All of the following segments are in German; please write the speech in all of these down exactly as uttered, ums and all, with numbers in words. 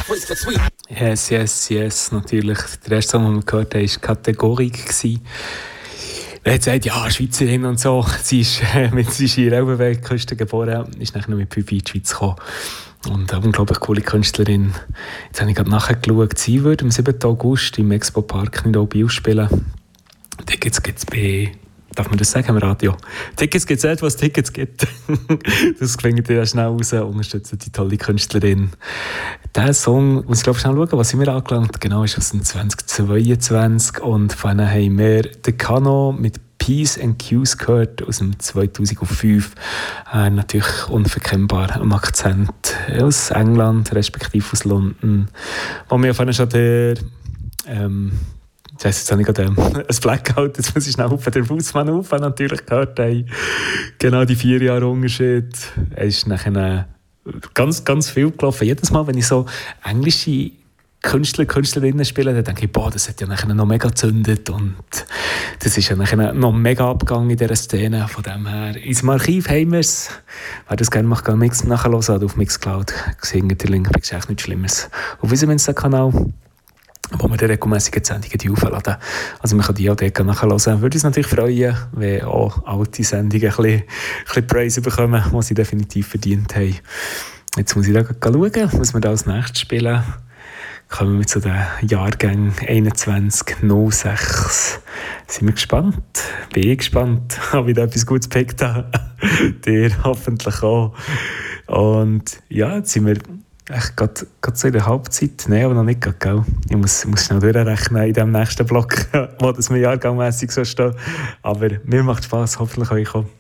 Yes, yes, yes, natürlich. Der erste Song, den wir gehört haben, war Kategorik. Er hat gesagt, ja, Schweizerin und so. Sie ist, äh, mit, sie ist in der Elbenweltküste geboren, ist nachher noch mit fünf in die Schweiz gekommen. Und eine unglaublich coole Künstlerin. Jetzt habe ich gerade nachgeschaut, sie würde am siebten August im Expo Park nicht Biel spielen. Tickets gibt es bei... Darf man das sagen im Radio? Tickets gibt es nicht, was Tickets gibt. Das findet ihr ja schnell raus. Unterstützen die tolle Künstlerin. Dieser Song, muss ich glaube schnell schauen, was sind wir angelangt. Genau, ist aus dem zwanzig zweiundzwanzig. Und von denen haben wir den Kano mit Peace and Cues gehört aus dem zweitausendfünf. Äh, natürlich unverkennbar am Akzent aus England, respektive aus London. Wo wir vorhin schon der... Ähm, Jetzt habe ich gerade ähm, ein Blackout, jetzt muss ich schnell auf den Fußmann auf, natürlich gehört haben. Genau die vier Jahre Unterschied. Er ist nachher ganz, ganz viel gelaufen. Jedes Mal, wenn ich so englische Künstler, Künstlerinnen spiele, dann denke ich, boah, das hat ja nachher noch mega gezündet und das ist ja nachher noch mega abgegangen in dieser Szene. Von dem her, ins Archiv haben wir es. Wer das gerne macht, kann Mix nachhören oder auf Mixcloud. Gesehen, der Link ist echt nichts Schlimmes. Auf unserem Insta-Kanal, wo wir die regelmäßigen Sendungen aufladen. Also man kann die auch dort nachhören. Würde uns natürlich freuen, wenn auch alte Sendungen ein bisschen, ein bisschen Preise bekommen, die sie definitiv verdient haben. Jetzt muss ich da schauen, was wir da als nächstes spielen. Kommen wir zu den Jahrgängen einundzwanzig null sechs. Sind wir gespannt? Bin ich gespannt, ob ich da etwas Gutes gepickt habe. Dir hoffentlich auch. Und ja, jetzt sind wir echt gerade so in der Halbzeit. Nein, aber noch nicht gerade, gell? Ich muss, muss schnell durchrechnen in dem nächsten Block, wo das mir jahrgangmässig so steht. Aber mir macht Spass, hoffentlich euch auch.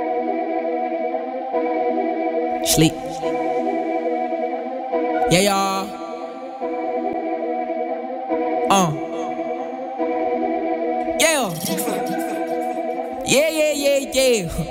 Schli. Ja, ja. Uh. Yeah. Yeah, yeah, yeah, yeah.